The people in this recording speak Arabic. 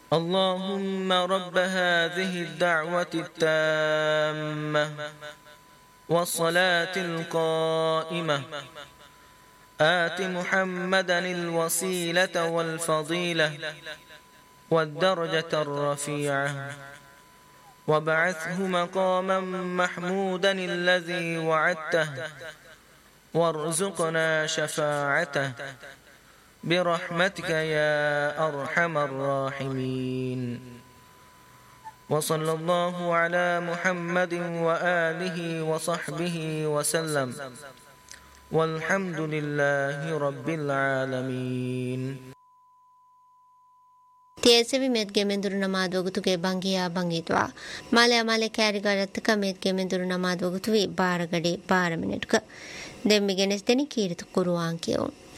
اللهم رب هذه الدعوة التامة والصلاة القائمة آت محمدا الوسيلة والفضيلة والدرجة الرفيعة وابعثه مقاما محمودا الذي وعدته وارزقنا شفاعته برحمتك يا أرحم الراحمين وصلى الله على محمد وآله وصحبه وسلم والحمد لله رب العالمين. تيسبي ميت جيمن درنا ما دوغتو کے بانگیا بانگیتوا مالے مالے کیری گارت کا ميت جيمن درنا ما دوغتو 12 گڈے 12 منٹ کا دم گنس دنی کیرت قرآن کیو